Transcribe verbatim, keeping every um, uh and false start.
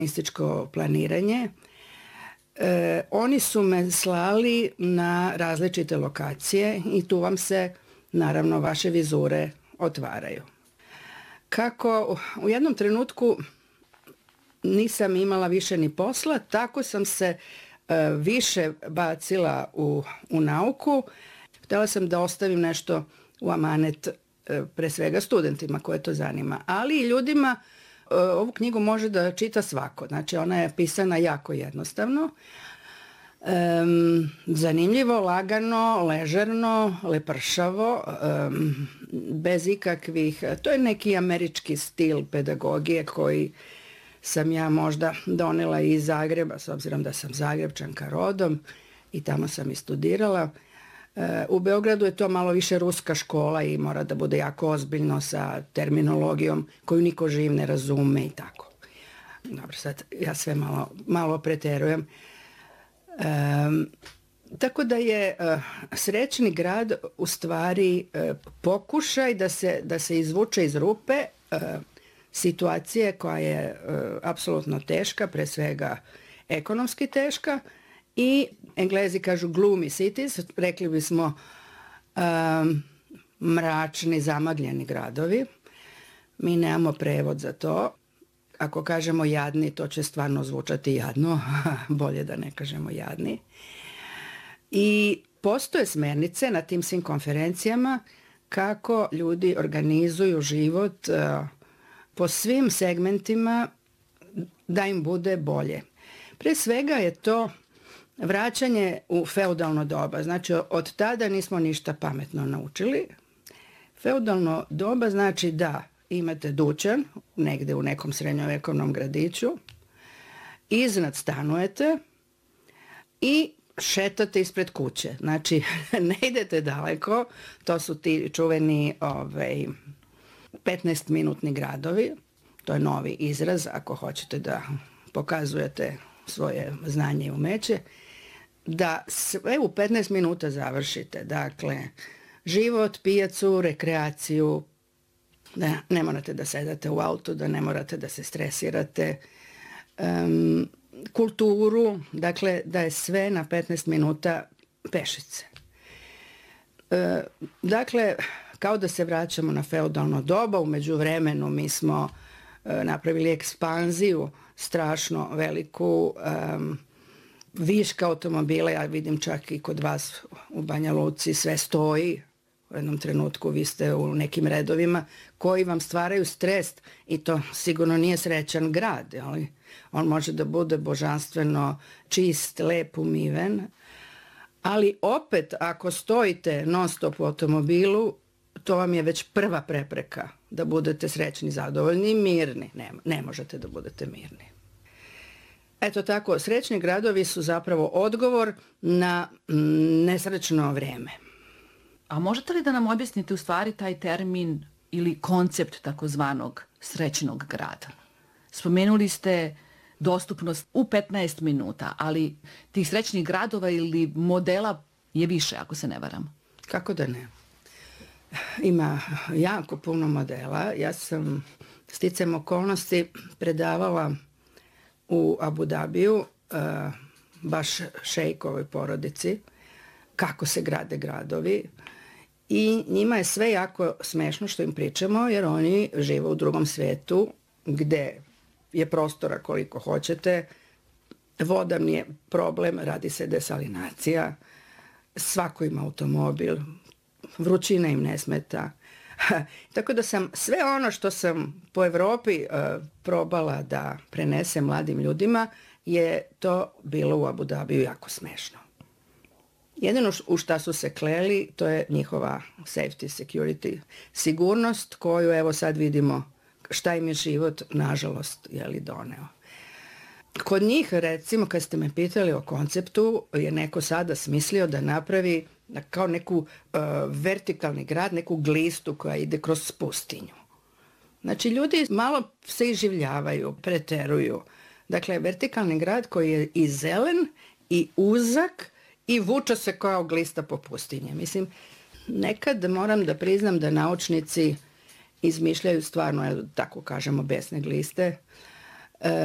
urbanističko planiranje. E, oni su me slali na različite lokacije i tu vam se, naravno, vaše vizure otvaraju. Kako u jednom trenutku nisam imala više ni posla, tako sam se e, više bacila u, u nauku. Htjela sam da ostavim nešto u amanet e, pre svega studentima koje to zanima, ali i ljudima. E, ovu knjigu može da čita svako, znači ona je pisana jako jednostavno. Um, zanimljivo, lagano, ležerno, lepršavo, um, bez ikakvih, to je neki američki stil pedagogije koji sam ja možda donela iz Zagreba, s obzirom da sam Zagrebčanka rodom i tamo sam i studirala. Uh, u Beogradu je to malo više ruska škola i mora da bude jako ozbiljno sa terminologijom koju niko živ ne razume i tako. Dobro, sad ja sve malo, malo preterujem. Um, tako da je uh, Srećni grad u stvari uh, pokušaj da se, da se izvuče iz rupe uh, situacije koja je uh, apsolutno teška, pre svega ekonomski teška, i Englezi kažu gloomy cities, rekli bismo um, mračni, zamagljeni gradovi. Mi nemamo prevod za to. Ako kažemo jadni, to će stvarno zvučati jadno, bolje da ne kažemo jadni. I postoje smernice na tim svim konferencijama kako ljudi organizuju život uh, po svim segmentima da im bude bolje. Pre svega je to vraćanje u feudalno doba, znači od tada nismo ništa pametno naučili. Feudalno doba znači da imate dućan negde u nekom srednjovekovnom gradiću, iznad stanujete i šetate ispred kuće. Znači, ne idete daleko, to su ti čuveni ovaj, petnaestminutni gradovi, to je novi izraz ako hoćete da pokazujete svoje znanje i umeće, da sve u petnaest minuta završite. Dakle, život, pijacu, rekreaciju, da ne morate da sedate u autu, da ne morate da se stresirate, um, kulturu, dakle da je sve na petnaest minuta pešice. E, dakle, kao da se vraćamo na feudalno doba, u međuvremenu mi smo e, napravili ekspanziju strašno veliku, um, viška automobila, ja vidim čak i kod vas u Banja Luci sve stoji. U jednom trenutku vi ste u nekim redovima koji vam stvaraju stres i to sigurno nije srećan grad. Ali on može da bude božanstveno čist, lep, umiven. Ali opet ako stojite non stop u automobilu, to vam je već prva prepreka da budete srećni, zadovoljni i mirni. Ne, ne možete da budete mirni. Eto tako, srećni gradovi su zapravo odgovor na nesrećno vreme. A možete li da nam objasnite u stvari taj termin ili koncept takozvanog srećnog grada? Spomenuli ste dostupnost u petnaest minuta, ali tih srećnih gradova ili modela je više, ako se ne varam. Kako da ne? Ima jako puno modela. Ja sam sticajem okolnosti predavala u Abu Dabiju uh, baš šejkovoj porodici kako se grade gradovi. I njima je sve jako smešno što im pričamo, jer oni žive u drugom svetu gde je prostora koliko hoćete, voda nije problem, radi se desalinacija, svako ima automobil, vrućina im ne smeta. Tako da sam sve ono što sam po Evropi uh, probala da prenesem mladim ljudima, je to bilo u Abu Dabiju jako smešno. Jedino u šta su se kleli, to je njihova safety, security, sigurnost koju evo sad vidimo šta im je život, nažalost, je li doneo. Kod njih, recimo, kad ste me pitali o konceptu, je neko sada smislio da napravi kao neku uh, vertikalni grad, neku glistu koja ide kroz pustinju. Znači, ljudi malo se iživljavaju, preteruju. Dakle, vertikalni grad koji je i zelen, i uzak, i vuče se kao glista po pustinje. Mislim, nekad moram da priznam da naučnici izmišljaju stvarno, tako kažemo, besne gliste,